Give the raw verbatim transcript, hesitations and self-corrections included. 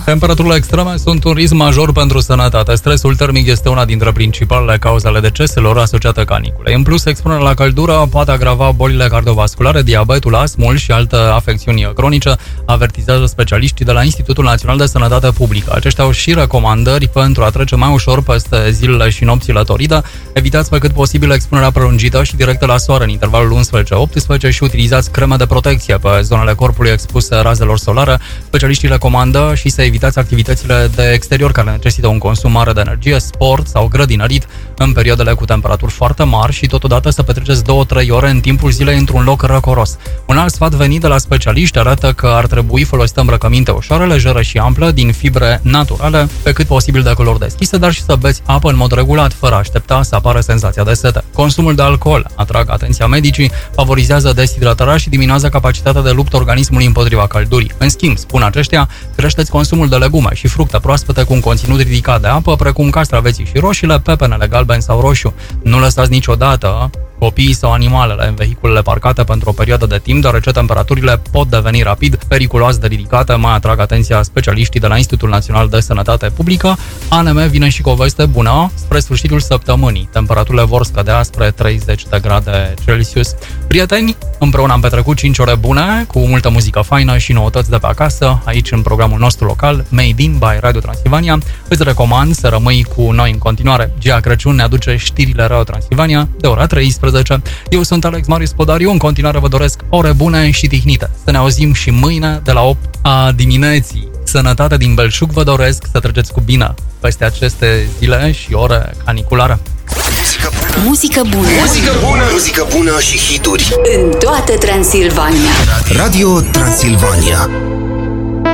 Temperaturile extreme sunt un risc major pentru sănătate. Stresul termic este una dintre principalele cauze ale deceselor asociate caniculei. În plus, expunerea la căldură poate agrava bolile cardiovasculare, diabetul, astmul și alte afecțiuni cronice, avertizează specialiștii de la Institutul Național de Sănătate Publică. Aceștia au și recomandări pentru a trece mai ușor peste zilele și nopțile toride. Evitați pe cât posibil expunerea prelungită și directă la soare în intervalul unsprezece optsprezece și utilizați creme de protecție pe zonele corpului expuse razelor solare. Specialiștii recomandă și să evitați activitățile de exterior care necesită un consum mare de energie, sport sau grădinărit în perioadele cu temperaturi foarte mari și totodată să petreceți două trei ore în timpul zilei într-un loc răcoros. Un alt sfat venit de la specialiști arată că ar trebui folosită îmbrăcăminte ușoară, lejeră și amplă, din fibre naturale, pe cât posibil de culori deschise, dar și să beți apă în mod regulat, fără a aștepta să apară senzația de sete. Consumul de alcool, atrag atenția medicii, favorizează deshidratarea și diminuează capacitatea de luptă organismului împotriva căldurii. În schimb, spun aceștia, creșteți consumul de legume și fructe proaspete cu un conținut ridicat de apă, precum castraveții și roșiile, pepenele galben sau roșu. Nu lăsați niciodată copiii sau animalele în vehiculele parcate pentru o perioadă de timp, deoarece temperaturile pot deveni rapid periculoase de ridicate, mai atrag atenția specialiștii de la Institutul Național de Sănătate Publică. A N M vine și cu o veste bună spre sfârșitul săptămânii. Temperaturile vor scădea spre treizeci de grade Celsius. Prieteni, împreună am petrecut cinci ore bune, cu multă muzică faină și noutăți de pe acasă, aici în programul nostru local, Made in by Radio Transilvania. Îți recomand să rămâi cu noi în continuare. Gia Crăciun ne aduce știrile Radio Transilvania de ora treisprezece. Eu sunt Alex Marius Podariu, în continuare vă doresc ore bune și tihnite. Să ne auzim și mâine de la opt a dimineții. Sănătate din belșug vă doresc, să treceți cu bine peste aceste zile și ore caniculare. Muzică bună. Muzică bună. Muzică bună și hituri în toată Transilvania. Radio Transilvania.